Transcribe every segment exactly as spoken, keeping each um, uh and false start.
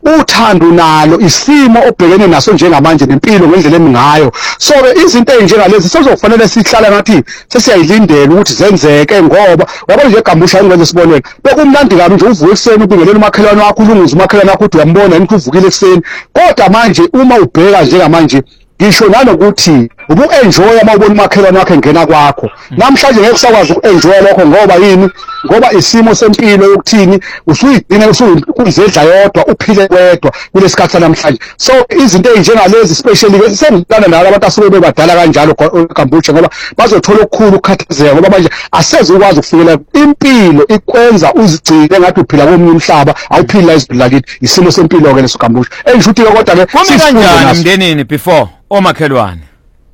uthando nalo isimo obhekene naso njengamanje nempilo ngendlela emingayo. So ke izinto ezinjengalezi sezofanele sihlala ngathi sesiyayilindela ukuthi zenzeke ngoba yabo nje Gambusha ngikwenza isibonelo. Bekumnandi kabi nje uvuke ekseni ubingelela umakhelwane wakho ulungisa umakhelwane wakho uthi uyambona yini uvukile ekseni. Kodwa manje uma ubheka njengamanje ngisho nanokuthi ubu-enjoy uma ubona umakhelwane wakhe ngena kwakho. Namhlanje ngeke usakwazi uku-enjoy lokho ngoba yini? Ngoba isimo sempilo yokuthini usuyigcina usuyidla yodwa uphile wedwa kulesikhathi namhlanje. So izinto ezinjengalezi especially ke sengilana nabo abantu asuke bebadala kanjalo Gambusha ngoba bazothola okukhulu ukukhathazeka ngoba manje aseze ukwazi ukufikela impilo ikwenza uzigcine ngathi uphila komunye umhlaba awuphili la isiphila kithi isimo sempilo ke leso Gambusha. Engisho ukuthi ke kodwa ke sikanjani mndenini before omakhelwane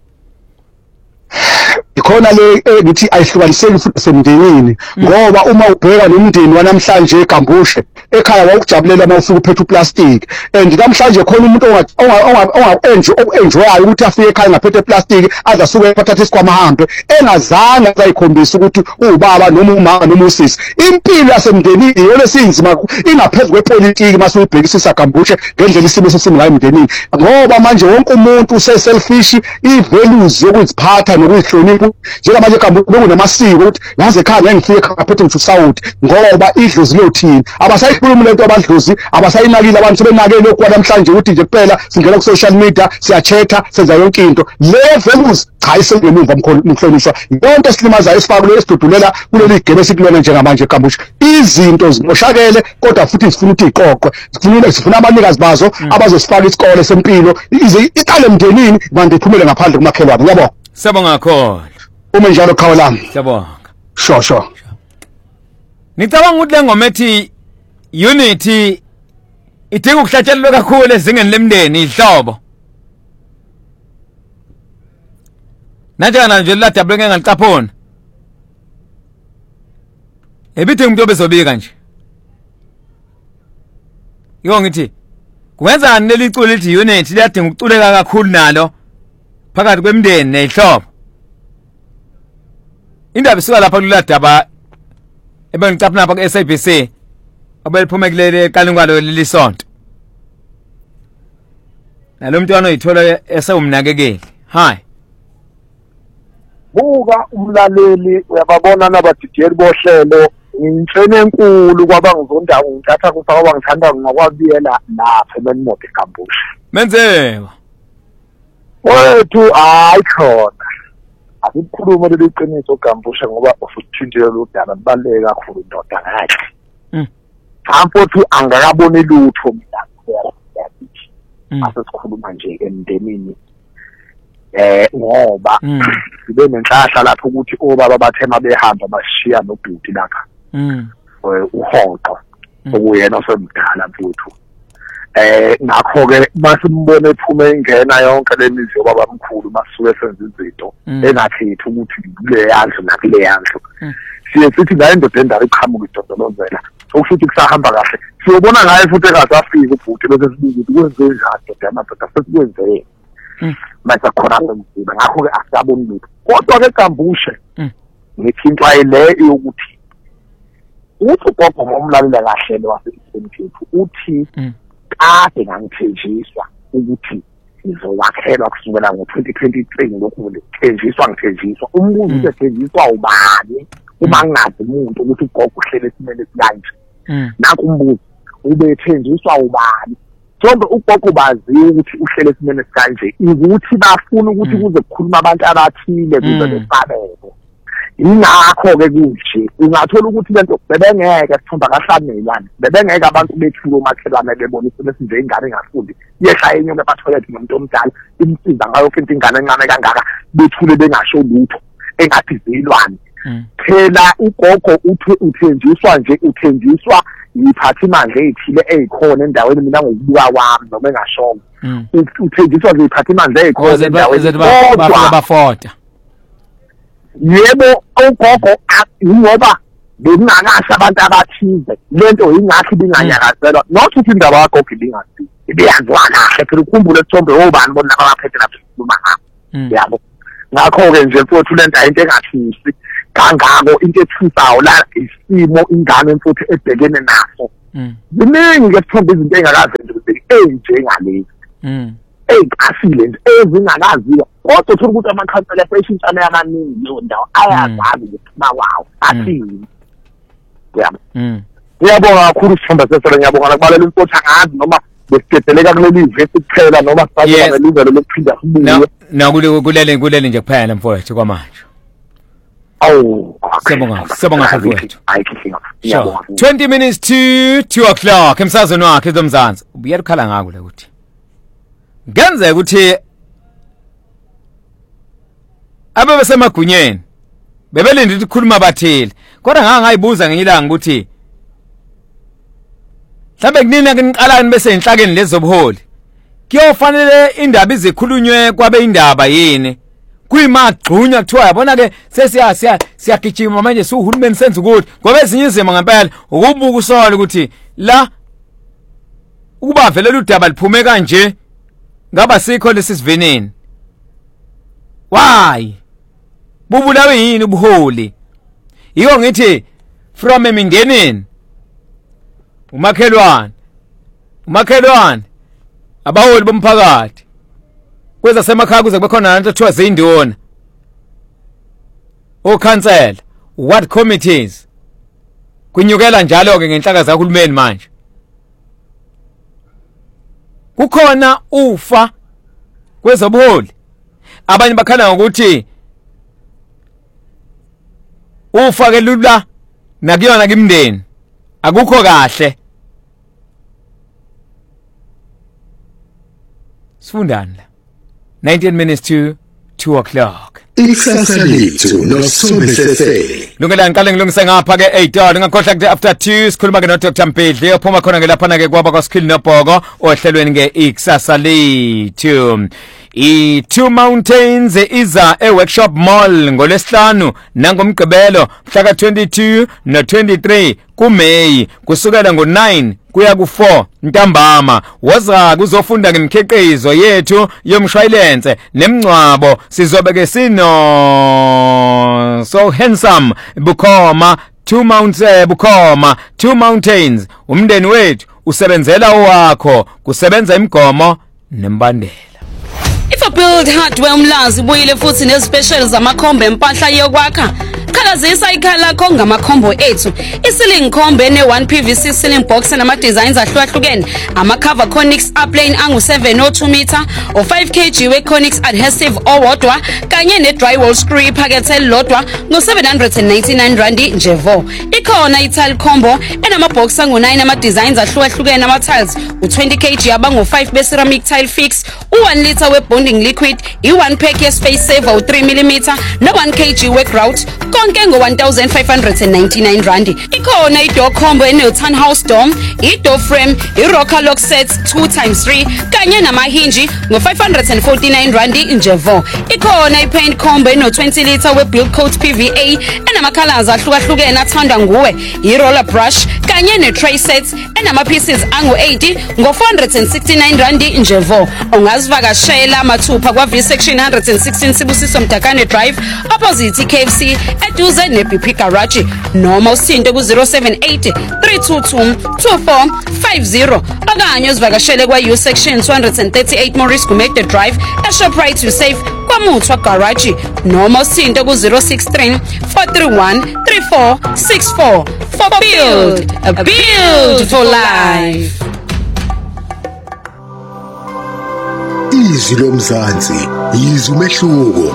ikhona le ngithi ayihlukaniseki futhi semndenini ngoba uma ubheka nomndeni wanamhlanje eGambusha ekhaya wawukujabulela uma ufika uphethe uplastic and namhlanje khona umuntu onga-enjoyayo ukuthi afike ekhaya ngaphethe plastic aze asuke ephathatha isikhwama ahambe engazange azayikhombisa ukuthi uwubaba noma umama noma usisi. Impilo yasemndenini iyona sinzima ingaphezu kwepolitiki mase uyibhekisisa Gambusha ngendlela isimo sesimngayo emndenini ngoba manje wonke umuntu use-selfish i-values yokuziphatha nokuzihlonipha njengamanje Gambusha bekunamasiko ukuthi yaze ekhaya ngeke ngifike ekhaya ngaphethe ngisho usawuthi ngoba idlozi lothini abasayikhuluma lento abadlozi abasayinakile abantu sebenakele lokhu namhlanje ukuthi nje kuphela singena ku social media siyachatha senza yonke into le values cha isengemumva mhlonishwa yonke esilimazayo esifakule esidudulela kuleli gebe sikulona njengamanje Gambusha izinto zimoshakele kodwa futhi sifuna ukuthi iqoqwe sifuna sifuna abanikazi bazo abazosifaka isikole sempilo ize iqale emndenini manje iphumele ngaphandle kumakhelwane uyabo. Siyabonga kakhulu uma njalo khawa lami. Siyabonga. Sure sure. Ngicabanga ukuthi le ngoma ethi unity idinga ukuhlatshelelwa kakhulu ezingeni lemndeni ihlobo. Nanjena nje la dabule ngeke ngalicaphona. Ebithi umuntu obezobika nje. Yiko ngithi kwenzani lelicule lithi unity liyadinga ukuculeka kakhulu nalo phakathi kwemndeni nehlobo. Indaba isuka lapha kulula daba ebengicapha lapha ku-S A B C abeliphuma kulele kalingwalo lelisonto. Nalo mntwana oyithola esewumnakekeli. Hi. Buka umlaleli uyababona nabadidiyeli bohlelo ngintshene enkulu kwaba ngizondawo ngithatha kufaka wangithanda ngokwabiyela lapha eMenmode Gambusha. Menzeka. Wethu hayi khona. Akukhuluma leli qiniso Gambusha ngoba usuthintile lo daba libaleke kakhulu indoda ngakhe. Mhm. Amfothu angakaboni lutho mina. Asesikhuluma nje emndenini. Eh ngoba sibe nenhlahla lapho ukuthi obaba bathema behamba bashiya nobhuti lapha. Mhm. Uhoqo okuyena osemdala mfuthu. Eh ngakho ke masimbone ephume ingena yonke lemizi yobaba omkhulu masuke senza izinto engakhethi ukuthi kule yandlu nakule yandlu. Siye sithi ngaye indoda endala iqhamuka idondolozela. Okusho ukuthi kusahamba kahle. Siyobona ngaye futhi engazafika ubhuti bese sibuza ukuthi kwenze njani ndoda yamadoda sesikwenzele. Mase khona ngempilo ngakho ke asaboni lutho. Kodwa ke Gambusha ngithintwa ile yokuthi uthi gogo ngomlalela kahle lo waseSenthethu uthi kade ngangithenjiswa ukuthi izowakhelwa kusukela ngo-twenty twenty-three lokhu ngithenjiswa ngithenjiswa umbuzo uthenjiswa ubani uma ngazi umuntu ukuthi ugogo uhlele esimene sikanje. Nakho umbuzo ubethenjiswa ubani sonke ugogo baziwe ukuthi uhlele esimene sikanje ukuthi bafuna ukuthi kuze kukhuluma abantu abathile kuze besabeke. Ingakho ke kunje ungathola ukuthi lento bebengeke sithumba kahlanelwane bebengeke abantu bethulo makhelwane bebona isimo esinje ingane engafundi yehla enyuke batholethe nomuntu omdala imsiza ngayo into ingane encane kangaka bethule bengasho lutho engathi zilwane. Phela ugogo uthi uthenjiswa nje uthenjiswa yiphathimandla ezithile ezikhona endaweni mina ngokubuka kwami noma engashongo uthenjiswa nje yiphathimandla ezikhona endaweni kodwa bafota. Yebo ugogo ngoba bekungakasha abantu abathize lento ingakho ibinganyakazelwa not ukuthi indaba kagogo ibingasi ibiyaziwa kahle phela ukhumbule Thombe obani bona abaphethe lapho sikhuluma ngabo yabo. Ngakho ke nje mfowethu lento into engathisi kangako into ethusayo la isimo ingane mfowethu ebhekene naso ziningi ke sithomba izinto engakazenzi enjengalezi ey'kasile nje ezingakaziwa kodwa uthola ukuthi amakhansela aseshintshana yamaningi leyo ndawo ayazazi ngokuphuma kwawo athini yabo ngiyabonga kakhulu Sithombe Sesele ngiyabonga nakubalela inkosi angazi noma besiqedeleka kuleli ivesi kuphela noma sisaba nelizelo lokuphinda sibuye nakule kulele kulele nje kuphela mfowethu kwamanje awu siyabonga siyabonga mfowethu ayikhisinga ngiyabonga twenty minutes to two o'clock emsazweni wakhe zomzansi ubuyela ukhala ngako la ukuthi ngenzeka ukuthi abe besemagunyeni bebelinde ukukhuluma bathile kodwa nganga ngayibuza ngenyilanga ukuthi mhlawumbe kunina keniqalani bese enhlakeni lezobuholi kuyofanele indaba izikhulunywe kwabe indaba yini kuyimagcunya kuthiwa yabona ke sesiya siya siyagijima manje siuhulumeni senza ukuthi ngoba ezinye izimo ngempela ukubuka usole ukuthi la ukuba vele udaba liphume kanje ngaba sikho lesisiveneni why bubulawe yini ubuholi yiko ngithi from emindenini umakhelwane umakhelwane abaholi bomphakathi kweza semakhaya kuze kube khona into ethiwa zindona okhansela what committees kunyukela njalo ke ngenhlaka zakahulumeni manje kukhona ufa kwezobuholi abanye bakhala ngokuthi ufa ke lula nakuyona kimndeni akukho kahle sifundani la nineteen minutes to two o'clock ikusasa lethu noSithombe Sesele lungela ngiqale ngilungise ngapha ke eight hours ngakhohlwa ukuthi after two sikhuluma ke no Doctor Mpedle ophuma khona ke lapha ke kwaba kwaSkill noBhoko ohlelweni ke ikusasa lethu I Two Mountains iza e Workshop Mall ngolesihlanu nangomgqibelo mhla ka twenty-two no twenty-three kuMeyi kusukela ngo nine kuya ku four ntambama waza kuzofunda ngemikhiqizo yethu yomshwalense nemncwabo sizobe ke sino so handsome bukhoma Two Mountains bukhoma Two Mountains umndeni wethu usebenzela owakho kusebenza imigomo nembandela If build hardware umlazi buyile futhi nezespecial zamakhombe empahla yokwakha khalazisa ikhala lakho ngamakhombo ethu i-ceiling khombe ne one P V C ceiling box nama designs ahlukahlukene ama cover Conix upplane angu seven oh two meter o five kilogram we Conix adhesive owodwa kanye ne drywall screw iphakethe elilodwa ngo seven hundred ninety-nine rand nje vo ikhona i-tile combo enama box angu nine ama designs ahlukahlukene ama tiles u twenty kilogram abangu five be ceramic tile fix u one liter we bonding liquid i one pack ye space saver u three millimeter no one kilogram we grout konke ngo one thousand five hundred ninety-nine rand ikhona i-door combo ene townhouse dome i-door frame i-rocker lock sets two times three kanye nama-hinji ngo five hundred forty-nine rand nje vo ikhona i-paint combo eno twenty liter we-build coat P V A enama-colors ahlukahlukene athandwa nguwe i-roller brush kanye ne-tray sets enama-pieces angu eighty ngo four hundred sixty-nine rand nje vo ungazivakashela mathupha kwa-V section one hundred sixteen Sibusiso Mdakane Drive opposite i-K F C eduze ne-B P Garage noma usinte ku zero seven eight three two two two four five zero okanye uzivakashele kwa-U section two hundred thirty-eight Maurice Gumede Drive eShoprite to Save kwaMuthwa Garage noma usinte ku zero six three four three one three four six four for Build a Beautiful Life. Izwi lomzansi yizwi umehluko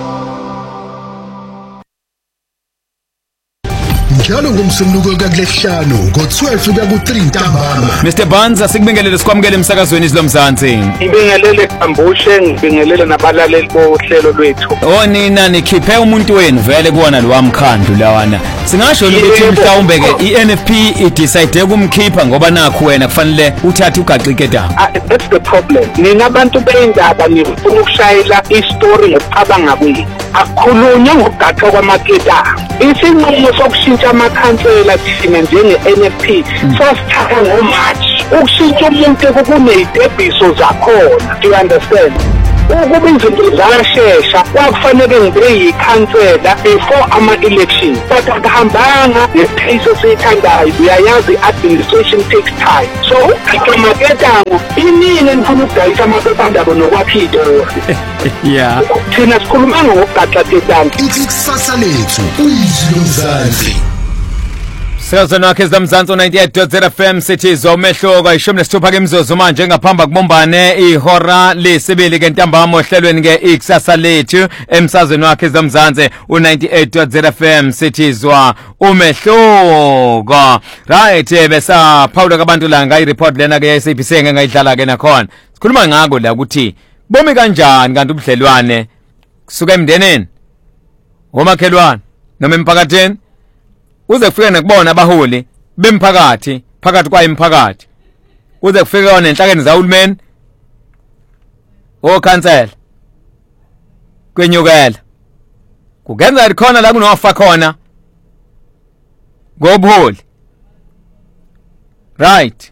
njalo ngomsombuluko kakulesihlanu ngo twelve kuya ku three ntambama. Mister Banza sikubingelele sikwamukele emsakazweni izilomzansi. Ngibingelele Ambushe ngibingelele nabalaleli bohlelo lwethu. Oh nina nikhiphe umuntu wenu vele kuona lo wamkhandlu lawana. Singasho ukuthi mhlawumbe ke i-N F P idecide ukumkhipha ngoba nakho wena kufanele uthathe ugaqike daba. That's the problem. Nina abantu beindaba nifuna ukushayela istory ngokucabanga kwenu. Akukhulunywa ngokugaqa kwamaketa. Isinqumo sokushintsha amakhansela thina njenge-N F P sasithatha ngoMarch ukushintsha umuntu kunezidebhiso zakhona. Do you understand? ukuba izinto zashesha kwakufanele ngibe yikhansela before ama-election but akuhambanga ngepace esiyithandayo. Uyayazi i-administration takes time, so ugaxa maketango inini nifuna ukudayisa amaphephandaba nokwakha iy'tori. Yeah. Thina sikhulumanga ngokugaxa ketango. Ikusasa lethu uyizwi lomzansi. Sezona wakhe zamzansi ninety-eight point zero F M sithi zomehluko ishumi nesithupha ke imzuzu manje ngaphamba kubombane ihora lesibili ke ntambama ohlelweni ke ikusasa lethu emsazweni wakhe zamzansi u-ninety-eight point zero F M sithi zwa umehluko. Right besa Paula kabantu la ngayi report lena ke S A B C ngeke ngayidlala ke nakhona. Sikhuluma ngako la ukuthi bomi kanjani kanti ubudlelwane kusuka emndeneni ngomakhelwane noma emphakathini uze kufike nekubona abaholi bemphakathi phakathi kwayo imphakathi uze kufike yona enhlakeni zahulumeni okhansela kwenyukela kugenza likhona la kunofa khona ngobuholi. Right.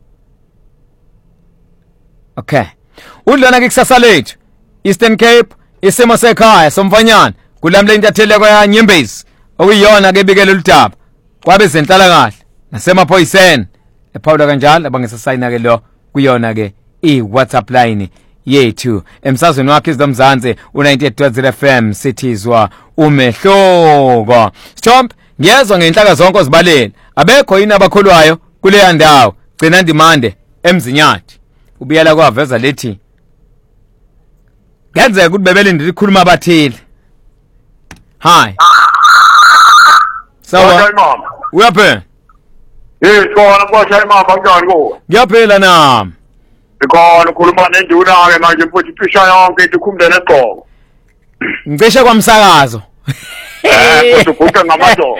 Okay. Udlana ke kusasa lethu Eastern Cape isimo sekhaya somfanyana kulamle intathele kwa Nyembezi okuyiyona ke bikele uludaba kwabe zenhlala kahle nasemaphoyiseni ePaula kanjalo abangesasayina ke lo kuyona ke iWhatsApp line yethu emsazweni wakhe izomzansi u-ninety-eight point zero F M sithizwa umehluko. Stop ngiyezwa ngenhlaka zonke ozibaleni abekho yini abakholwayo kuleya ndawo gcina ndimande emzinyathi ubiyela kwaveza lethi ngenzeka ukuthi bebelindile ikhuluma abathile. Hi. Sawa. Mama. Uyaphela? Eh, khona kwasha mama kanjani ko? Ngiyaphela nami. Ikhona ukhuluma nenduna ke manje futhi pisha yonke ikhumdene eqoko. Ngicishe kwamsakazo. Eh, futhi futhi ngamadoda.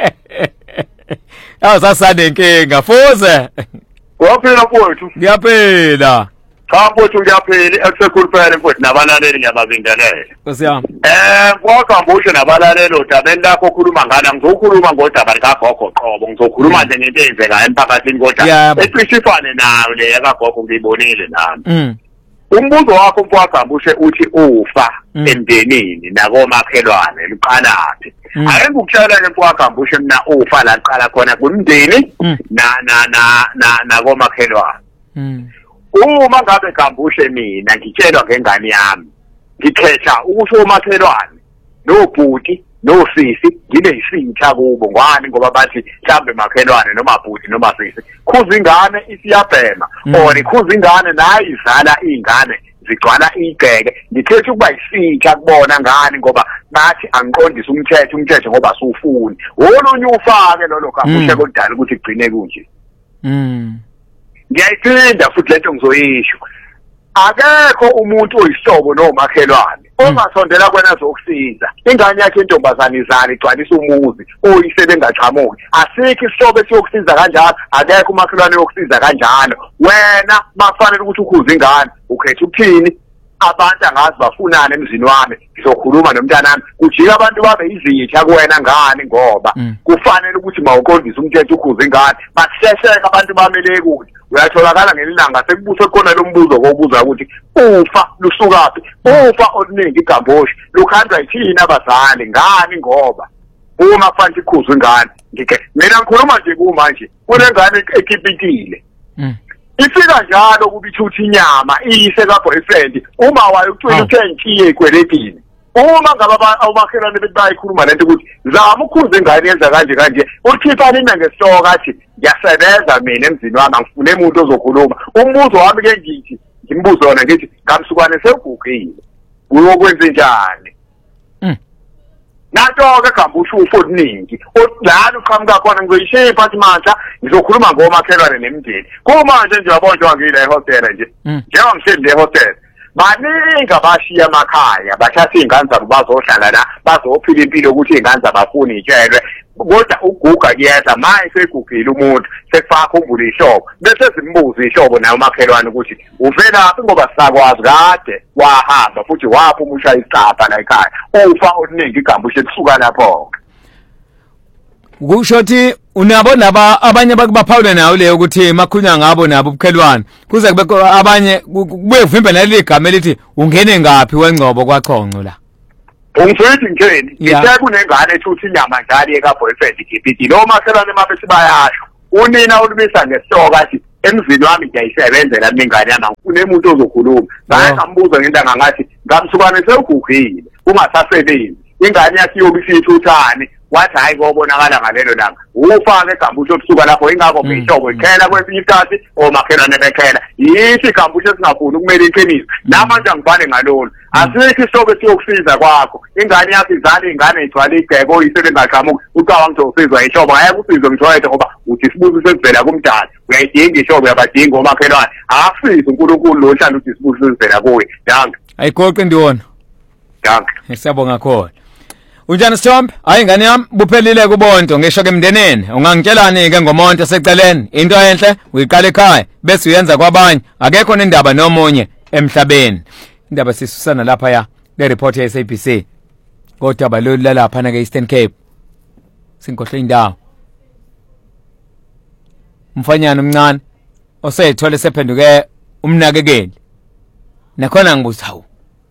Awusasande inkinga fuze. Waphela mfowethu. Ngiyaphela. Cha mfowethu ngiyaphela ekusekhulupele mfowethu nabalaleli ngiyabazingelela. Nkosiyami. Eh, kwakambushe nabalaleli odabeni lakho okhuluma ngana ngizokhuluma ngodaba likagogo qobo ngizokhuluma nje ngento eyenzeka emphakathini kodwa ecisifane nayo le yakagogo ngiyibonile nami. Mm. Umbuzo wakho mfowakambushe uthi ufa emndenini nakomakhelwane liqalathi. Ake ngikutshela ke mfowakambushe mina ufa la qala khona kumndeni na na na na nakomakhelwane. Mm. Uma ngabe kambushe mina ngitshelwa ngengane yami ngikhetha ukuthi omakhelwane nobhuti nosisi ngibe yisitha kubo ngani ngoba bathi mhlambe makhelwane noma bhuti noma sisi khuza ingane isiyabhema or ikhuza ingane nayo izala izingane zigcwala igceke ngikhetha ukuba yisitha kubona ngani ngoba bathi angiqondisa umthetho umthetho ngoba sufuni olunye ufake lolo kambushe kodala ukuthi igcine kunje. Mm. Ngiyayithinda futhi lento ngizoyisho akekho umuntu oyisihlobo nomakhelwane ongasondela kwena zokusiza ingane yakhe intombazane izali igcwalisa umuzi oyise bengachamuki asikho isihlobo esiyokusiza kanjalo akekho umakhelwane yokusiza kanjalo wena bafanele ukuthi ukhuza ingane ukhetha ukuthini abantu angazi bafunana emzini wami ngizokhuluma nomntanami kujika abantu babe izitha kuwena ngani ngoba kufanele ukuthi mawuqondise umthetho ukhuza ingane basishesheka abantu bamele ukuthi uyatholakala ngelilanga sekubuse khona lo mbuzo kobuza ukuthi ufa lusukaphi ufa oluningi igamboshe lukhandwa yithina abazali ngani ngoba uma kufanele ikhuzwe ingane ngike mina ngikhuluma nje kumanje kunengane ekipitile ifika njalo kuba ithuthi inyama iyise ka boyfriend uma wayo uthwele uthenkiye ikweletini uma ngaba amakhelwane bethi bayikhuluma lento ukuthi zama ukhuze ingane yenza kanje kanje uthiphana ina ngesoka athi ngiyasebenza mina emzini wami ngifune umuntu ozokhuluma umbuzo wami ke ngithi ngimbuzo wona ngithi ngamsukwane segugile uyokwenza njani nato ke kambusha ufo oluningi lana uqhamuka khona ngizoyishiya phansi manje ngizokhuluma ngomakhelwane nemndeni kumanje nje wabonjwa ngile ehotel nje njengoba ngisebenze ehotel baningi abashiya emakhaya bathatha izingane zabo bazohlala la bazophila impilo ukuthi izingane zabafuni itshelwe kodwa uguga kuyeza manje segugile umuntu sekufaka umbule ihlobo bese simbuza ihlobo nayo umakhelwane ukuthi uvelaphi ngoba sakwazi kade wahamba futhi wapha umusha isicapha la ekhaya ufa oluningi igambushe kusuka lapho kusho ukuthi unabo naba abanye bakubaphawule nawo leyo ukuthi makhunya ngabo nabo ubukhelwane kuze kube abanye kube kuvimba naleli gama elithi ungene ngapi wengcobo kwachonco la Umfowethu njeni ngithe kunengane ethuthi inyama njalo eka boyfriend igibidi lo makhelwane mabethi bayasho unina ulibisa ngesihloka athi emzini wami ngiyayisebenzela mingane yami kunemuntu ozokhuluma ngake ngambuza ngento angathi ngamsukwane sewugugile ungasasebenzi ingane yakhe yobisithuthane wathi hayi kobonakala ngalelo langa ufake igambusho obusuka lapho ingakho ngihlobo ikhela kwesinye isikhathi omakhelwane bekhela yithi igambusho esingafuni ukumela iqiniso namanje angibhale ngalolu asikho isihlobo esiyokusiza kwakho ingane yakho izala ingane ithwala igceko oyisele ngaqhamuka ucawa ngizosizwa ihlobo ngeke usizwe ngithoyethe ngoba uthi sibuzo sesivela kumdala uyayidinga ihlobo yabadinga omakhelwane akusiza uNkulunkulu lo hlala uthi sibuzo sesivela kuye danke ayigoqe ndiwona danke siyabonga khona Unjani Sithombe? Hayi ngane yami buphelile kubonto ngisho ke emndeneni. Ungangitshelani ke ngomonto seceleni? Into enhle uyiqala ekhaya bese uyenza kwabanye. Akekho nendaba nomunye emhlabeni. Indaba sisusana lapha ya le report ya S A B C. Kodwa lo lapha na ke Eastern Cape. Sinkohle indawo. Mfanyana omncane oseyithola sephenduke umnakekeli. Nakhona ngibuza hawu.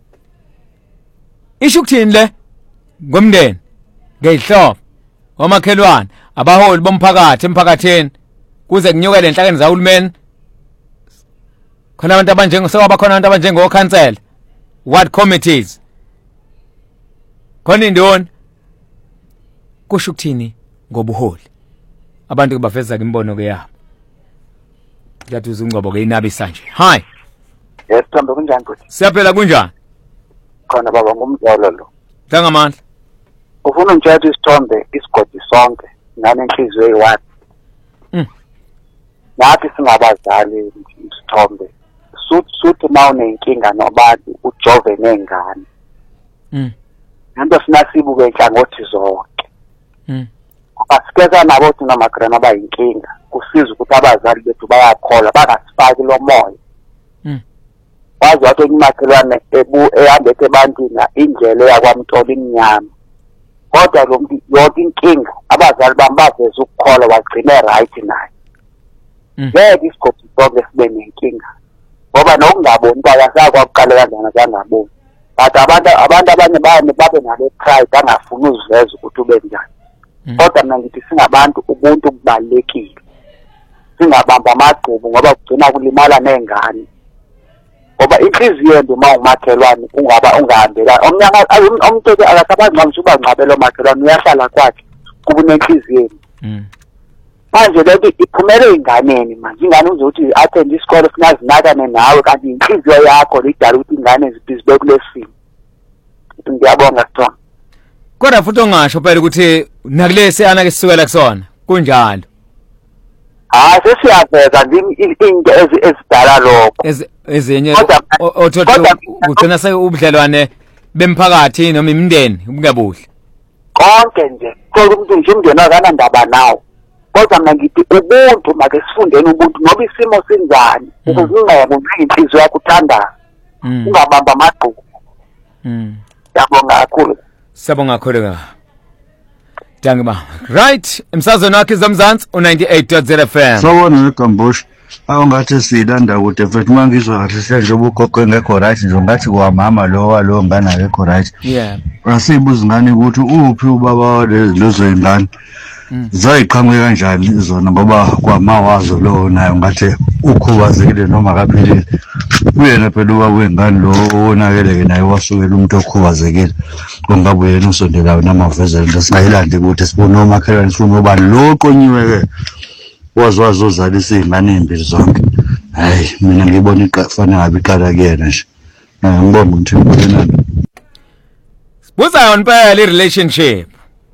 Isho ukuthini le? Ngomndeni ngeyihlobo omakhelwane abaholi bomphakathi emphakathini kuze kunyukele enhlakeni zahulumeni khona abantu abanjengo sewaba khona abantu abanjengo council ward committees khona indoni kusho ukuthini ngobuholi abantu kubafeza imbono ke yabo yathi uzungcobo ke inabisa nje hi yes Thombe kunjani futhi siyaphela kunjani khona baba ngumzolo lo Ngamandla ufuna ungitshela isithombe isigodi sonke nanenhliziyo eyiwani mm nathi singabazali isithombe suthi mawunenkinga nobantu ujove nengane mm nanto sinasibuke inhlangothi zonke mm asikeza nabo thina magrana abayinkinga kusiza ukuthi abazali bethu bayakhola bangasifaki lo moya mm wazi wathi umakhelwane ebu ehambethe ebantwini indlela yakwamthola iminyama kodwa lo muntu yonke inkinga abazali bami baveza ukukhola wagcina right naye ngeke isigodi sonke sibe nenkinga ngoba nokungaboni kwakasakwa kuqala kanjani kangaboni but abantu abantu abanye bayane babe nale pride angafuni uziveza ukuthi ube njani kodwa mina ngithi singabantu ubuntu kubalekile singabamba amagqubu ngoba kugcina kulimala nengane ngoba inhliziyo yendo mawumakhelwane ungaba ungahambela omnyaka umuntu akasabanqamsha ubangcabela omakhelwane uyahlala kwakhe kuba nenhliziyo mm manje lento iphumele inganeni manje ingane uzothi attend isikole sinazinakane nawe kanti inhliziyo yakho lidala ukuthi ingane zibe kulesimo ngiyabonga Sithombe kodwa futhi ongasho phela ukuthi nakulesi ana ke sisukela kusona kunjalo ah sesiyaveza into ezidala lokho ezinye othothi ugcina sekubudlelwane bemphakathi noma imindeni ubungabuhle konke nje kodwa umuntu nje umndeni akanandaba nawo kodwa mina ngithi ubuntu make sifundeni ubuntu ngoba isimo sinjani ukuzingqeba inhliziyo yakho uthanda ungabamba amagqubu mm yabonga kakhulu siyabonga kakhulu ka Danke ma right emsazweni wakhe zomzansi u ninety-eight point zero F M sawona negambush awungathi silanda kude futhi mangizwa kahle hle nje ubugogo engekho right nje ngathi kwa mama lo walo ngane akekho right yeah asibuza ngani ukuthi uphi ubaba lezo ingane zayiqhamuke kanjani izona ngoba kwama wazo lo nayo ngathi ukhubazekile noma kaphilile uyena phela uba wengane lo onakeleke naye wasukela umuntu okhubazekile ngoba yena usondelayo namavezelo into singayilandi ukuthi sibone omakhelwane sifuna ubani lo qonyiwe ke wazwazo zalisa izingane ezimbili zonke hayi mina ngibona iqafana ngabe iqala kuyena nje ngibona ukuthi ubona sibuza yona phela i-relationship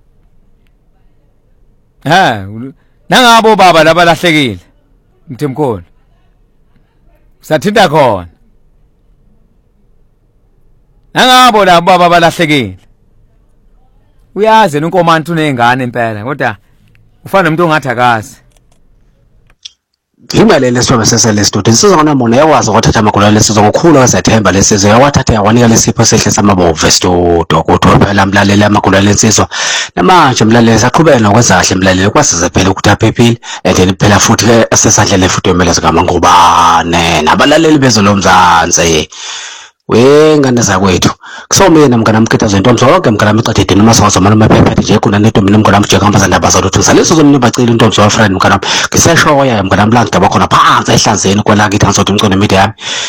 ha nangabo baba labalahlekile mthemkhulu sathinta khona nangabo labo baba balahlekile uyazi unkomantu nezingane impela kodwa ufana nomuntu ongathi akazi Ngimele lesithobe seselesitudio sizongena mona yakwazi ukuthatha amagula lesizwe ngokukhulu kwezethemba lesizwe yakwathatha yawanika lesipho sehle samabovu estudio kuthi phela mlaleli amagula lensizwa namanje mlaleli saqhubeka nokwenza kahle mlaleli kwasize phela ukuthi aphephile and then phela futhi sesadlele futhi yomela zikaMangqubane nabalaleli bezolomzansi wengane zakwethu kusomena mngana mkhethazo into zonke mngana micedede noma sawazomana maphephethe nje kuna neto mina mngana mjeka hamba zandaba zalutho ngisaleso zomni bacela into zofriend mngana ngiseshoya mngana mlanga daba khona phansi ehlanzeni kwela kithi ngizothi umcone media yami